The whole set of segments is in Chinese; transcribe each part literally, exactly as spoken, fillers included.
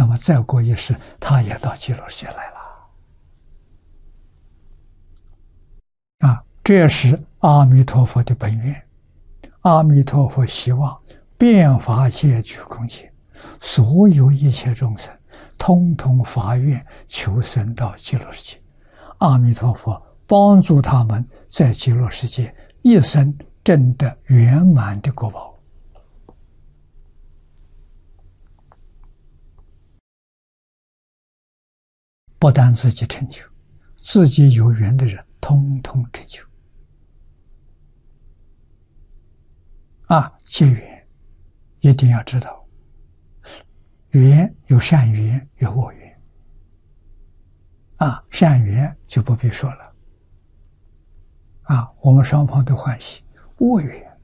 那么再过一世，他也到极乐世界来了。啊，这也是阿弥陀佛的本愿。阿弥陀佛希望遍法界具空界，所有一切众生，通通发愿求生到极乐世界。阿弥陀佛帮助他们在极乐世界一生证得圆满的果报。不但自己成就，自己有缘的人通通成就。啊，结缘一定要知道，缘有善缘有恶缘。啊，善缘就不必说了。啊，我们双方都欢喜。恶缘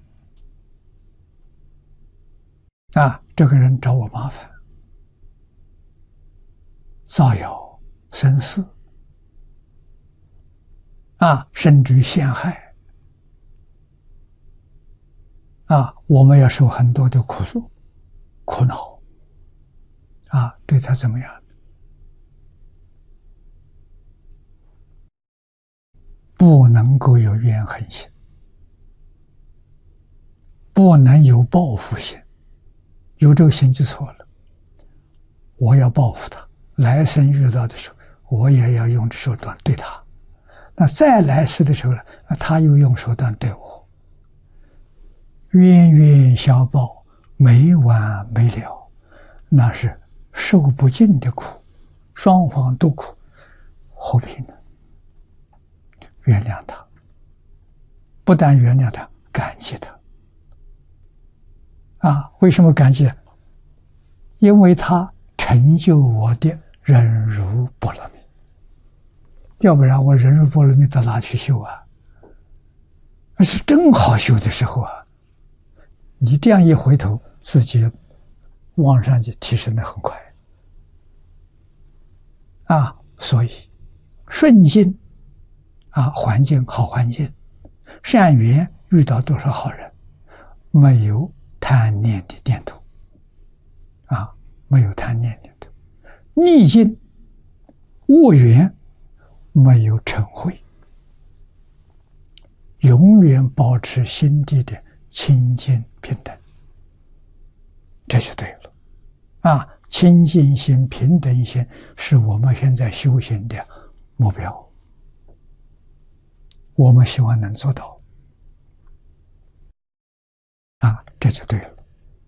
啊，这个人找我麻烦，造谣生事，啊，甚至于陷害。啊，我们要受很多的苦楚、苦恼，啊，对他怎么样？不能够有怨恨心，不能有报复心，有这个心就错了。我要报复他，来生遇到的时候，我也要用手段对他。那再来世的时候呢，他又用手段对我。冤冤相报，没完没了，那是受不尽的苦，双方都苦，何必呢？原谅他，不但原谅他，感激他。啊，为什么感激？因为他成就我的忍辱波罗蜜，要不然我忍辱波罗蜜到哪去修啊？那是正好修的时候啊！你这样一回头，自己往上去提升的很快啊！所以顺境啊，环境好环境，善缘遇到多少好人，没有贪念的念头啊，没有贪念念头。逆境恶缘没有嗔恚，永远保持心地的清净平等，这就对了啊！清净心、平等心是我们现在修行的目标，我们希望能做到啊，这就对了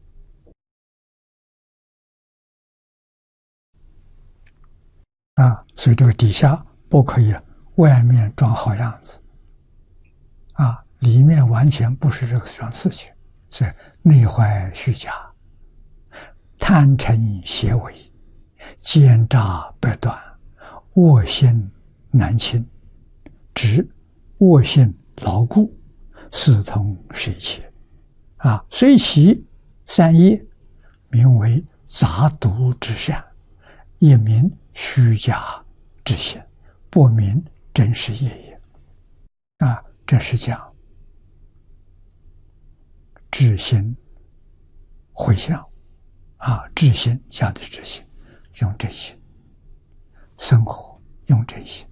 啊！所以这个底下不可以外面装好样子啊，里面完全不是这个桩事情，所以内怀虚假，贪嗔邪为，奸诈百端，恶心难清，执恶性牢固，视同谁切啊？虽其三业，名为杂毒之善，也名虚假之嫌，不名真实业也。啊，这是讲知行回向啊，知行讲的知行，用真心生活，用真心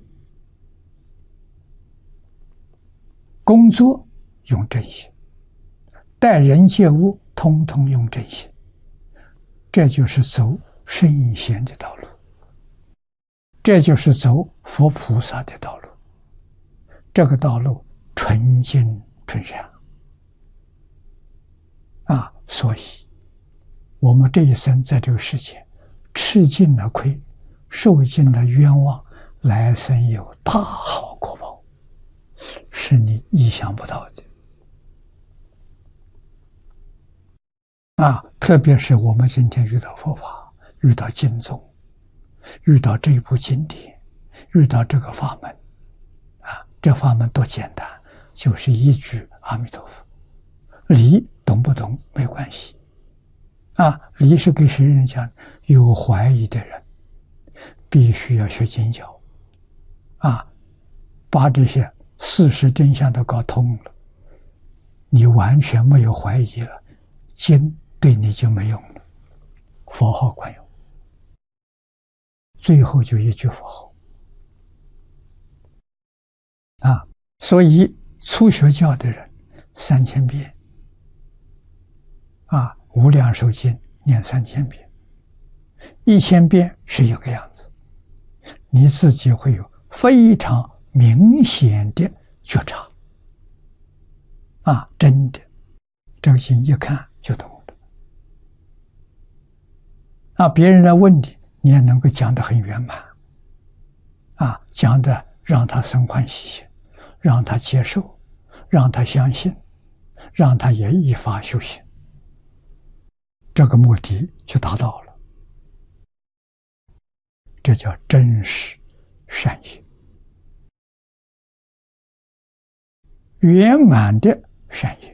工作，用真心待人接物，通通用真心。这就是走圣贤的道路，这就是走佛菩萨的道路。这个道路纯净纯善啊！所以我们这一生在这个世界吃尽了亏，受尽了冤枉，来生有大好果报，是你意想不到的啊！特别是我们今天遇到佛法，遇到经宗，遇到这部经典，遇到这个法门啊，这法门多简单，就是一句阿弥陀佛。理懂不懂没关系啊，理是给谁人讲？有怀疑的人必须要学经教啊，把这些事实真相都搞通了，你完全没有怀疑了，经对你就没用了，佛号管用。 最后就一句佛号啊。所以初学教的人三千遍啊，无量寿经念三千遍，一千遍是一个样子，你自己会有非常明显的觉察啊，真的，这个经一看就懂了啊。别人来问你，你也能够讲得很圆满啊，讲的让他生欢喜心，让他接受，让他相信，让他也依法修行，这个目的就达到了。这叫真实善业，圆满的善业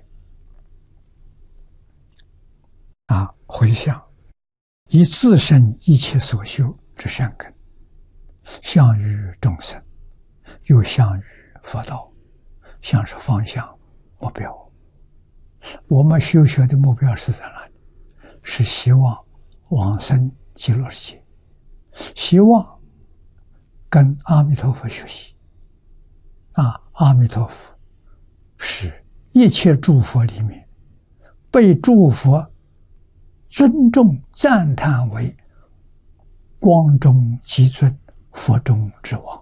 啊！回向以自身一切所修之善根，向于众生，又向于佛道，向是方向目标。我们修学的目标是在哪里？是希望往生极乐世界，希望跟阿弥陀佛学习啊！阿弥陀佛是一切诸佛里面被诸佛尊重赞叹为光中极尊，佛中之王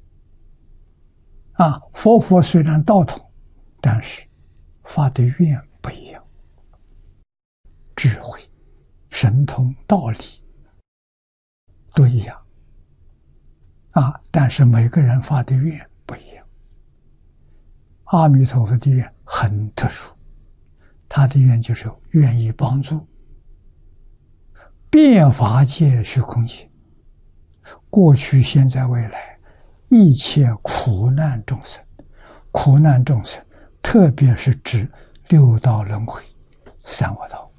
啊！佛佛虽然道统，但是发的愿不一样，智慧、神通、道理都一样啊，但是每个人发的愿不一样。阿弥陀佛的愿很特殊，他的愿就是愿意帮助遍法界虚空界，过去、现在、未来一切苦难众生。苦难众生特别是指六道轮回、三恶道，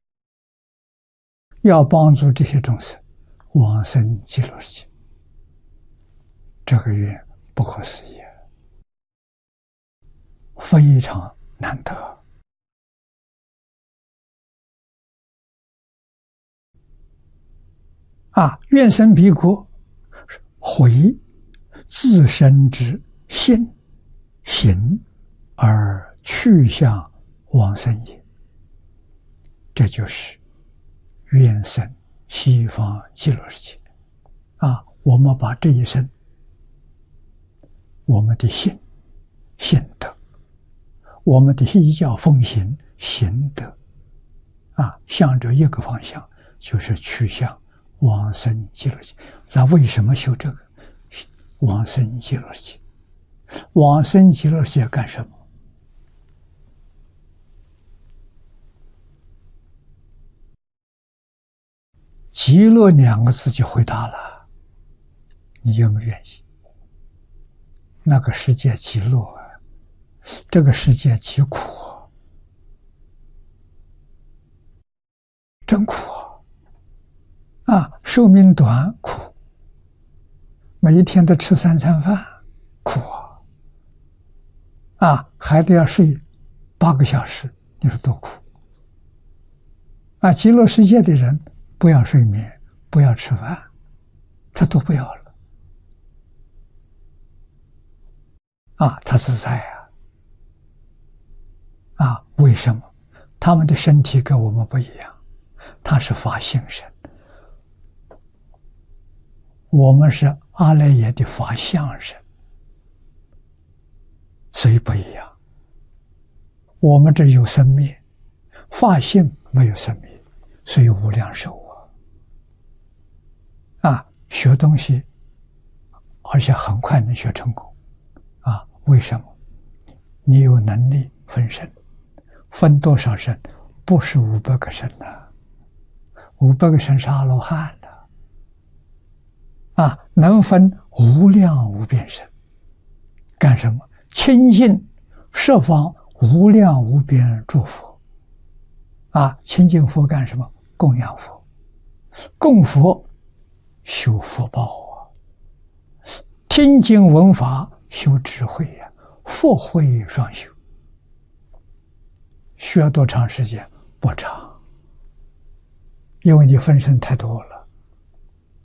要帮助这些众生往生极乐世界，这个愿不可思议，非常难得啊！愿生彼国，回自身之心行而去向往生也。这就是愿生西方极乐世界啊！我们把这一生我们的心信德，我们的依教奉行行德啊，向着一个方向，就是去向往生极乐世界。咱为什么修这个往生极乐世界？往生极乐世界干什么？极乐两个字就回答了，你愿不愿意？那个世界极乐，这个世界极苦，真苦啊！寿命短苦，每一天都吃三餐饭苦啊！还得要睡八个小时，你说多苦啊！极乐世界的人不要睡眠，不要吃饭，他都不要了啊！他自在啊！啊，为什么？他们的身体跟我们不一样，他是法性身，我们是阿赖耶的法相身，所以不一样。我们这有生灭，法性没有生灭，所以无量寿啊！啊，学东西，而且很快能学成功啊！为什么？你有能力分身，分多少身？不是五百个身呐、啊，五百个身是阿罗汉的啊，能分无量无边身，干什么？亲近十方无量无边诸佛啊！亲近佛干什么？供养佛，供佛修福报啊！听经闻法修智慧呀、啊，佛慧双修。需要多长时间？不长，因为你分身太多了。